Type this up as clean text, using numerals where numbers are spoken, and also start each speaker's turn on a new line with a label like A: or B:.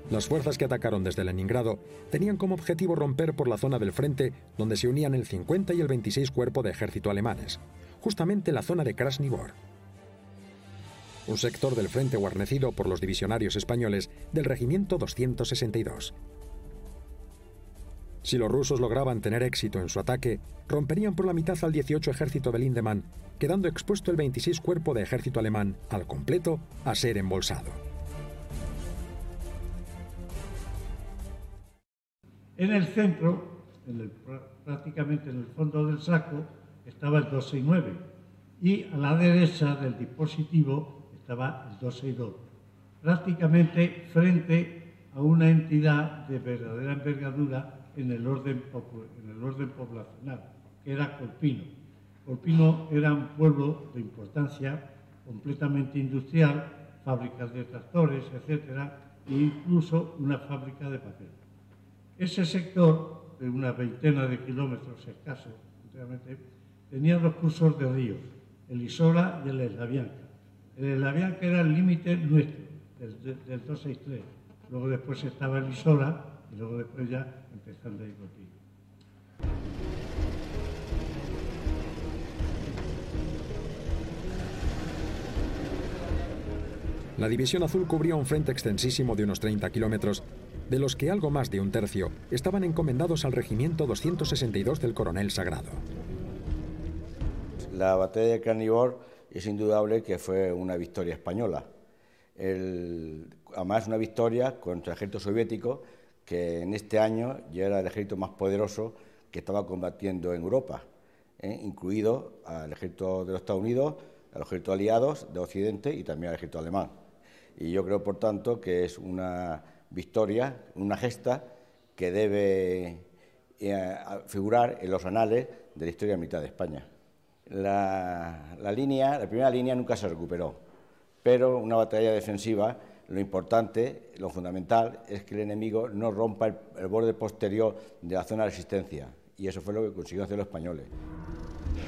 A: Las fuerzas que atacaron desde Leningrado tenían como objetivo romper por la zona del frente donde se unían el 50 y el 26 Cuerpo de Ejército alemanes, justamente la zona de Krasny Bor, un sector del frente guarnecido por los divisionarios españoles del Regimiento 262. Si los rusos lograban tener éxito en su ataque, romperían por la mitad al 18 Ejército de Lindemann, quedando expuesto el 26 Cuerpo de Ejército alemán al completo a ser embolsado.
B: En el centro, prácticamente en el fondo del saco, estaba el 269 y a la derecha del dispositivo estaba el 262, prácticamente frente a una entidad de verdadera envergadura en el orden poblacional, que era Colpino. Colpino era un pueblo de importancia completamente industrial, fábricas de tractores, etcétera, e incluso una fábrica de papel. Ese sector, de una veintena de kilómetros escasos, tenía dos cursos de ríos, el Isora y el Eslavianca. El Eslavianca era el límite nuestro, del 263. Luego después estaba el Isora y luego después ya empezando ahí contigo.
A: La División Azul cubría un frente extensísimo de unos 30 kilómetros, de los que algo más de un tercio estaban encomendados al Regimiento 262 del Coronel Sagrado.
C: La batalla de Krasny Bor es indudable que fue una victoria española. Además, una victoria contra el ejército soviético, que en este año ya era el ejército más poderoso que estaba combatiendo en Europa, incluido al ejército de los Estados Unidos, a los ejércitos aliados de Occidente y también al ejército alemán. Y yo creo, por tanto, que es una victoria, una gesta que debe figurar en los anales de la historia militar de España. La primera línea nunca se recuperó, pero una batalla defensiva, lo importante, lo fundamental, es que el enemigo no rompa el borde posterior de la zona de resistencia, y eso fue lo que consiguieron hacer los españoles.